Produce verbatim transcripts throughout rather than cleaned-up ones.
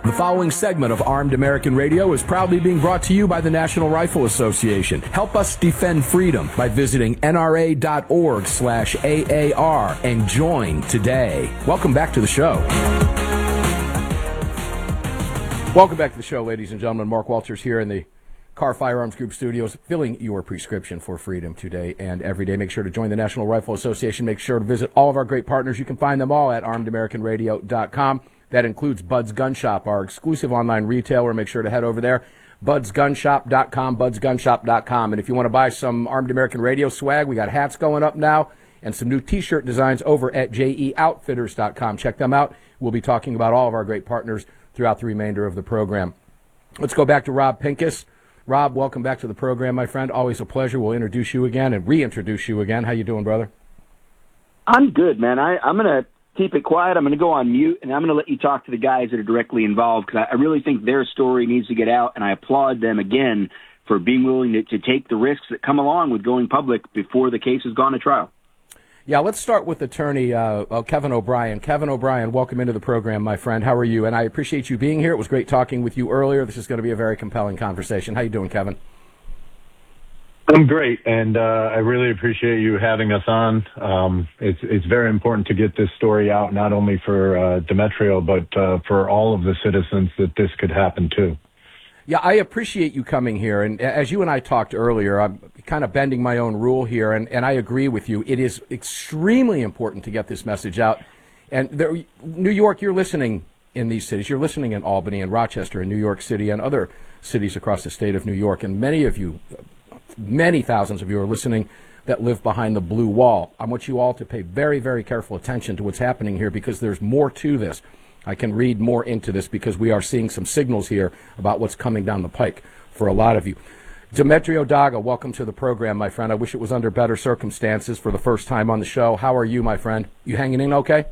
The following segment of Armed American Radio is proudly being brought to you by the National Rifle Association. Help us defend freedom by visiting nra.org slash AAR and join today. Welcome back to the show. Welcome back to the show, ladies and gentlemen. Mark Walters here in the Car Firearms Group studios, filling your prescription for freedom today and every day. Make sure to join the National Rifle Association. Make sure to visit all of our great partners. You can find them all at armed american radio dot com. That includes Bud's Gun Shop, our exclusive online retailer. Make sure to head over there, buds gun shop dot com, buds gun shop dot com. And if you want to buy some Armed American Radio swag, we got hats going up now and some new T-shirt designs over at j e outfitters dot com. Check them out. We'll be talking about all of our great partners throughout the remainder of the program. Let's go back to Rob Pincus. Rob, welcome back to the program, my friend. Always a pleasure. We'll introduce you again and reintroduce you again. How you doing, brother? I'm good, man. I, I'm going to keep it quiet. I'm going to go on mute, and I'm going to let you talk to the guys that are directly involved because I, I really think their story needs to get out, and I applaud them again for being willing to, to take the risks that come along with going public before the case has gone to trial. Yeah, let's start with attorney uh, uh, Kevin O'Brien. Kevin O'Brien, welcome into the program, my friend. How are you? And I appreciate you being here. It was great talking with you earlier. This is going to be a very compelling conversation. How you doing, Kevin? I'm great, and uh, I really appreciate you having us on. Um, it's it's very important to get this story out, not only for uh, Demetrio, but uh, for all of the citizens that this could happen to. Yeah, I appreciate you coming here. And as you and I talked earlier, I'm kind of bending my own rule here, and, and I agree with you. It is extremely important to get this message out. And there, New York, you're listening in these cities. You're listening in Albany and Rochester and New York City and other cities across the state of New York. And many of you, many thousands of you are listening that live behind the blue wall. I want you all to pay very, very careful attention to what's happening here because there's more to this. I can read more into this because we are seeing some signals here about what's coming down the pike for a lot of you. Demetrio Daga, welcome to the program, my friend. I wish it was under better circumstances for the first time on the show. How are you, my friend? You hanging in okay?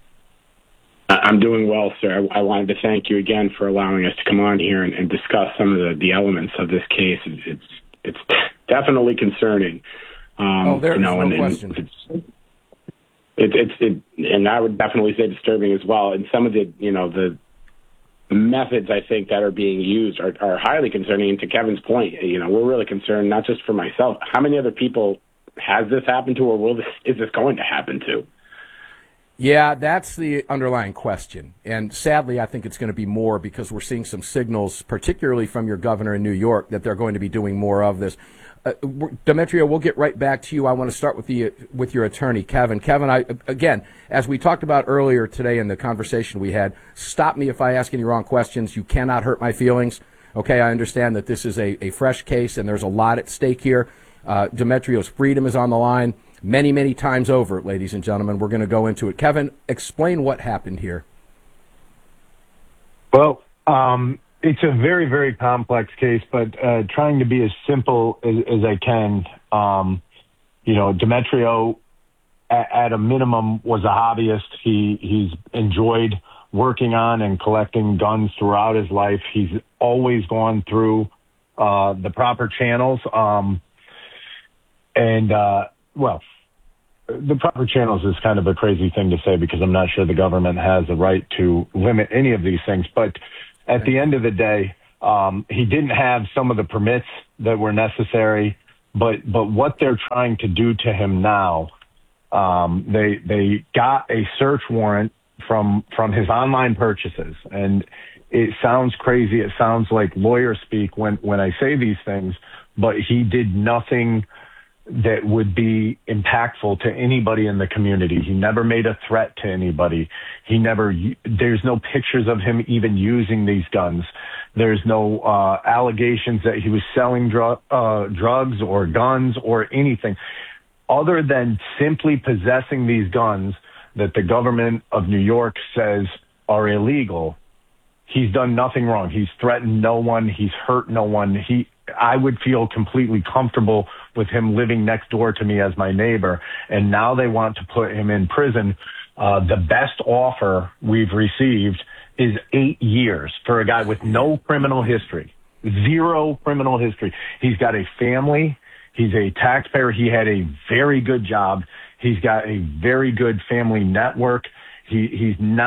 I'm doing well, sir. I wanted to thank you again for allowing us to come on here and, and discuss some of the, the elements of this case. It's it's definitely concerning. Um, oh, there's you know, no and, question. And it's, It, it's it, and I would definitely say disturbing as well. And some of the, you know, the methods I think that are being used are, are highly concerning. And to Kevin's point, you know, we're really concerned not just for myself. How many other people has this happened to, or will this is this going to happen to? Yeah, that's the underlying question. And sadly, I think it's going to be more because we're seeing some signals, particularly from your governor in New York, that they're going to be doing more of this. Uh, Demetrio, we'll get right back to you. I want to start with the with your attorney, Kevin. Kevin, I again, as we talked about earlier today in the conversation we had, stop me if I ask any wrong questions. You cannot hurt my feelings. Okay, I understand that this is a, a fresh case and there's a lot at stake here. Uh, Demetrio's freedom is on the line many, many times over, ladies and gentlemen. We're going to go into it. Kevin, explain what happened here. Well, um, it's a very, very complex case, but uh, trying to be as simple as, as I can. Um, you know, Demetrio, at, at a minimum, was a hobbyist. He he's enjoyed working on and collecting guns throughout his life. He's always gone through uh, the proper channels. Um, and, uh, well, the proper channels is kind of a crazy thing to say because I'm not sure the government has the right to limit any of these things. But at the end of the day, um, he didn't have some of the permits that were necessary, but but what they're trying to do to him now, um, they they got a search warrant from from his online purchases, and it sounds crazy. It sounds like lawyer speak when when I say these things, but he did nothing that would be impactful to anybody in the community. He never made a threat to anybody. He never, there's no pictures of him even using these guns. There's no uh, allegations that he was selling dr- uh, drugs or guns or anything other than simply possessing these guns that the government of New York says are illegal. He's done nothing wrong. He's threatened no one. He's hurt no one. He, I would feel completely comfortable with him living next door to me as my neighbor. And now they want to put him in prison. Uh, the best offer we've received is eight years for a guy with no criminal history, zero criminal history. He's got a family. He's a taxpayer. He had a very good job. He's got a very good family network. He, he's not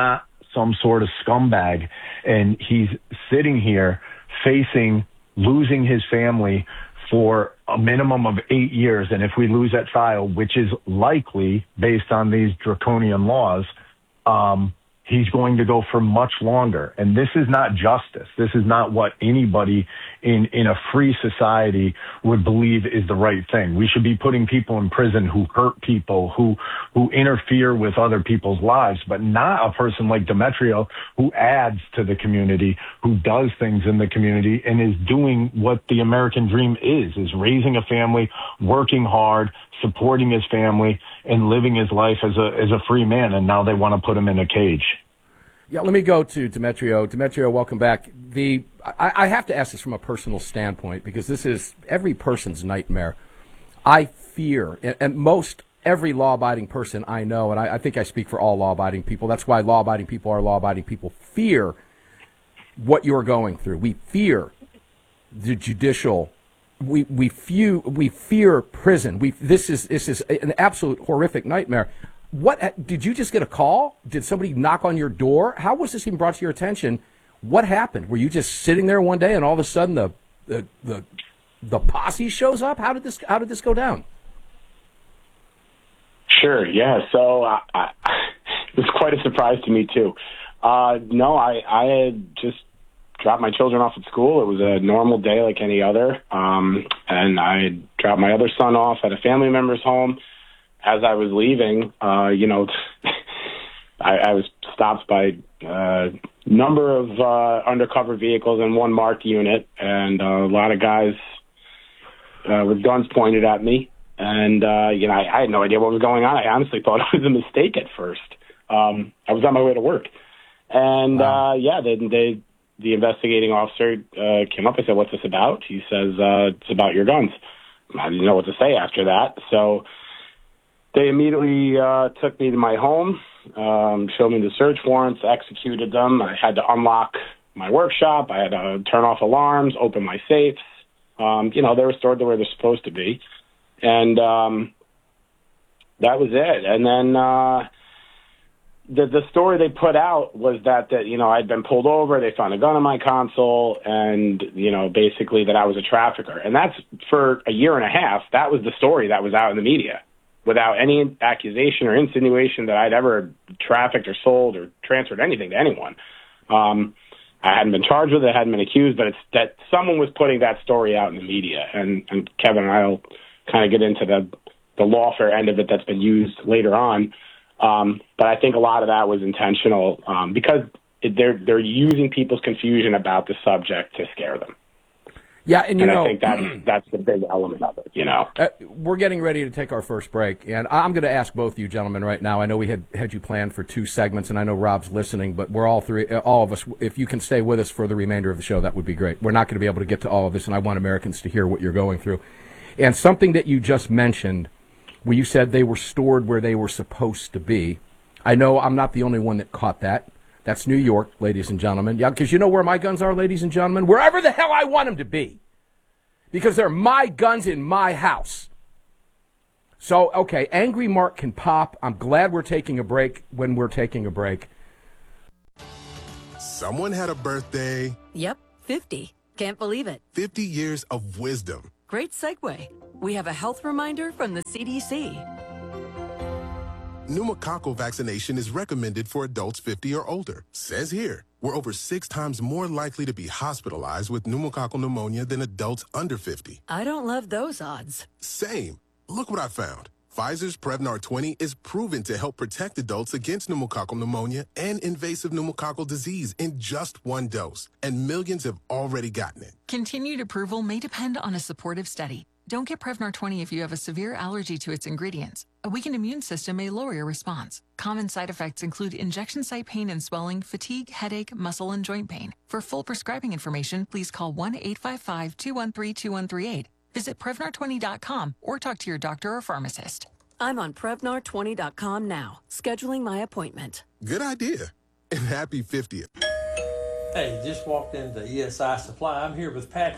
some sort of scumbag, and he's sitting here facing losing his family for a minimum of eight years. And if we lose that trial, which is likely based on these draconian laws, um, he's going to go for much longer. And this is not justice. This is not what anybody in, in a free society would believe is the right thing. We should be putting people in prison who hurt people, who, who interfere with other people's lives, but not a person like Demetrio who adds to the community, who does things in the community and is doing what the American dream is, is raising a family, working hard, supporting his family, and living his life as a as a free man. And now they want to put him in a cage. Yeah, let me go to Demetrio. Demetrio, welcome back. The I, I have to ask this from a personal standpoint because this is every person's nightmare. I fear, and, and most every law-abiding person I know, and I, I think I speak for all law-abiding people. That's why law-abiding people are law-abiding people. Fear what you're going through. We fear the judicial. We we few we fear prison. We this is this is an absolute horrific nightmare. What did you just get a call? Did somebody knock on your door? How was this even brought to your attention? What happened? Were you just sitting there one day and all of a sudden the the the, the posse shows up? How did this how did this go down? Sure. Yeah. So uh, I, it was quite a surprise to me too. Uh, no, I I had just dropped my children off at school. It was a normal day like any other. Um, and I dropped my other son off at a family member's home. As I was leaving, uh, you know, I, I was stopped by a number of uh, undercover vehicles and one marked unit, and uh, a lot of guys uh, with guns pointed at me. And, uh, you know, I, I had no idea what was going on. I honestly thought it was a mistake at first. Um, I was on my way to work. And, wow. uh, yeah, they, they, the investigating officer uh, came up. I said, "What's this about?" He says, uh, "It's about your guns." I didn't know what to say after that. So they immediately uh, took me to my home, um, showed me the search warrants, executed them. I had to unlock my workshop. I had to turn off alarms, open my safes. Um, you know, they were stored to where they're supposed to be. And um, that was it. And then uh, the the story they put out was that, that, you know, I'd been pulled over, they found a gun in my console, and, you know, basically that I was a trafficker. And that's, for a year and a half, that was the story that was out in the media, without any accusation or insinuation that I'd ever trafficked or sold or transferred anything to anyone. Um, I hadn't been charged with it, I hadn't been accused, but it's that someone was putting that story out in the media. And, and Kevin and I will kind of get into the, the lawfare end of it that's been used later on. Um, but I think a lot of that was intentional um, because it, they're they're using people's confusion about the subject to scare them. Yeah, and you and know, I think that's that's the big element of it. You know, uh, we're getting ready to take our first break, and I'm going to ask both of you gentlemen right now. I know we had had you planned for two segments, and I know Rob's listening, but we're all three, all of us. If you can stay with us for the remainder of the show, that would be great. We're not going to be able to get to all of this, and I want Americans to hear what you're going through. And something that you just mentioned, where you said they were stored where they were supposed to be. I know I'm not the only one that caught that. That's New York, ladies and gentlemen. Yeah, because you know where my guns are, ladies and gentlemen? Wherever the hell I want them to be. Because they're my guns in my house. So, okay, Angry Mark can pop. I'm glad we're taking a break when we're taking a break. Someone had a birthday. Yep, fifty. Can't believe it. fifty years of wisdom. Great segue. We have a health reminder from the C D C. Pneumococcal vaccination is recommended for adults fifty or older. Says here, we're over six times more likely to be hospitalized with pneumococcal pneumonia than adults under fifty. I don't love those odds. Same. Look what I found. Pfizer's Prevnar twenty is proven to help protect adults against pneumococcal pneumonia and invasive pneumococcal disease in just one dose. And millions have already gotten it. Continued approval may depend on a supportive study. Don't get Prevnar twenty if you have a severe allergy to its ingredients. A weakened immune system may lower your response. Common side effects include injection site pain and swelling, fatigue, headache, muscle, and joint pain. For full prescribing information, please call one eight five five, two one three, two one three eight. Visit Prevnar twenty dot com or talk to your doctor or pharmacist. I'm on Prevnar twenty dot com now, scheduling my appointment. Good idea. And happy fiftieth. Hey, just walked into E S I Supply. I'm here with Patrick.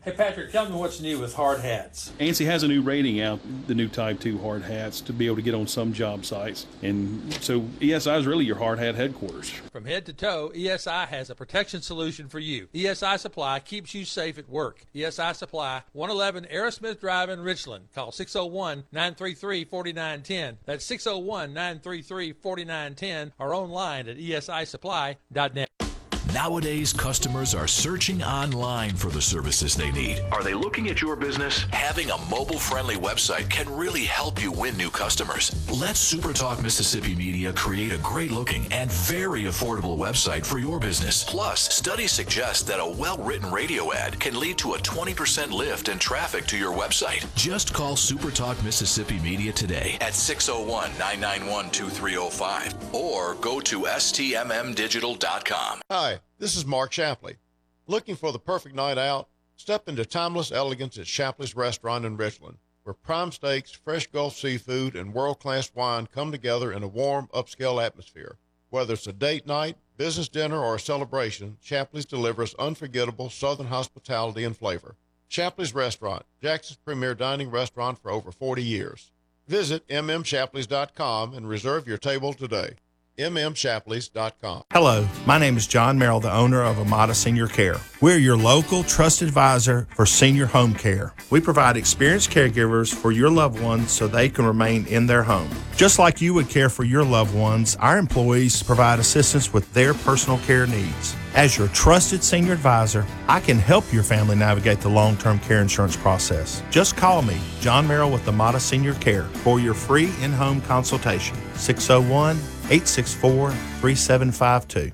Hey, Patrick, tell me what's new with hard hats. ANSI has a new rating out, the new Type two hard hats, to be able to get on some job sites. And so E S I is really your hard hat headquarters. From head to toe, E S I has a protection solution for you. E S I Supply keeps you safe at work. E S I Supply, one eleven Aerosmith Drive in Richland. Call six oh one, nine three three, four nine one oh. That's six oh one, nine three three, four nine one oh or online at E S I supply dot net. Nowadays, customers are searching online for the services they need. Are they looking at your business? Having a mobile-friendly website can really help you win new customers. Let SuperTalk Mississippi Media create a great-looking and very affordable website for your business. Plus, studies suggest that a well-written radio ad can lead to a twenty percent lift in traffic to your website. Just call SuperTalk Mississippi Media today at six oh one, nine nine one, two three oh five or go to S T M M digital dot com. Hi, this is Mark Shapley. Looking for the perfect night out? Step into timeless elegance at Shapley's Restaurant in Richland, where prime steaks, fresh Gulf seafood, and world-class wine come together in a warm, upscale atmosphere. Whether it's a date night, business dinner, or a celebration, Shapley's delivers unforgettable Southern hospitality and flavor. Shapley's Restaurant, Jackson's premier dining restaurant for over forty years. Visit m m shapleys dot com and reserve your table today. m m shapleys dot com. Hello, my name is John Merrill, the owner of Amada Senior Care. We're your local trusted advisor for senior home care. We provide experienced caregivers for your loved ones so they can remain in their home. Just like you would care for your loved ones, our employees provide assistance with their personal care needs. As your trusted senior advisor, I can help your family navigate the long-term care insurance process. Just call me, John Merrill with Amada Senior Care, for your free in-home consultation. six oh one, eight six four, three seven five two.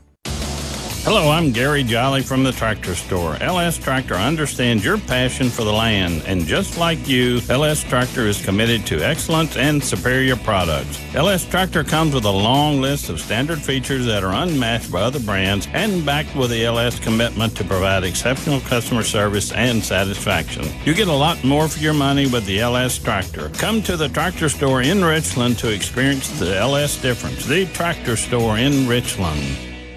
Hello, I'm Gary Jolly from the Tractor Store. L S Tractor understands your passion for the land, and just like you, L S Tractor is committed to excellence and superior products. L S Tractor comes with a long list of standard features that are unmatched by other brands and backed with the L S commitment to provide exceptional customer service and satisfaction. You get a lot more for your money with the L S Tractor. Come to the Tractor Store in Richland to experience the L S difference. The Tractor Store in Richland.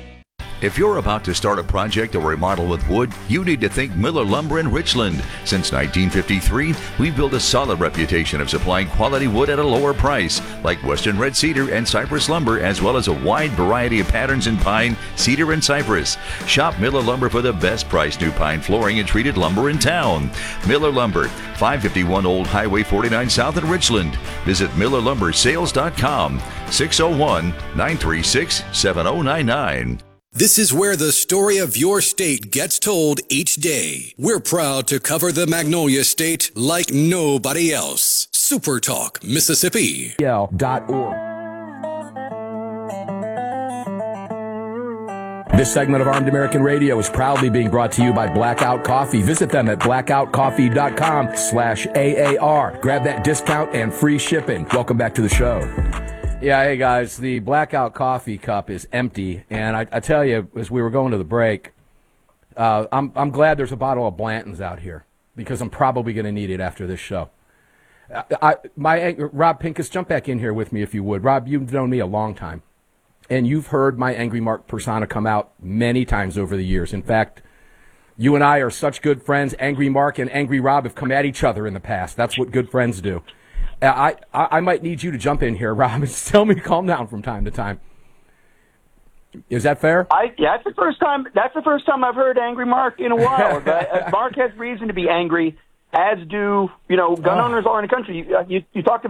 If you're about to start a project or remodel with wood, you need to think Miller Lumber in Richland. Since nineteen fifty-three, we've built a solid reputation of supplying quality wood at a lower price, like Western Red Cedar and Cypress Lumber, as well as a wide variety of patterns in pine, cedar, and cypress. Shop Miller Lumber for the best price new pine flooring and treated lumber in town. Miller Lumber, five fifty-one Old Highway forty-nine South in Richland. Visit miller lumber sales dot com, six oh one, nine three six, seven oh nine nine. This is where the story of your state gets told each day. We're proud to cover the Magnolia State like nobody else. Super Talk Mississippi. dot org. This segment of Armed American Radio is proudly being brought to you by Blackout Coffee. Visit them at blackout coffee dot com slash A A R. Grab that discount and free shipping. Welcome back to the show. Yeah, hey guys, the Blackout Coffee cup is empty, and I, I tell you, as we were going to the break, uh, I'm I'm glad there's a bottle of Blanton's out here because I'm probably going to need it after this show. I, I, my Rob Pincus, jump back in here with me if you would. Rob, you've known me a long time, and you've heard my Angry Mark persona come out many times over the years. In fact, you and I are such good friends. Angry Mark and Angry Rob have come at each other in the past. That's what good friends do. I, I, I might need you to jump in here, Rob, and tell me to calm down from time to time. Is that fair? I, yeah, that's the first time. That's the first time I've heard Angry Mark in a while. Mark has reason to be angry, as do you know gun owners all in the country. You, you, you talked about.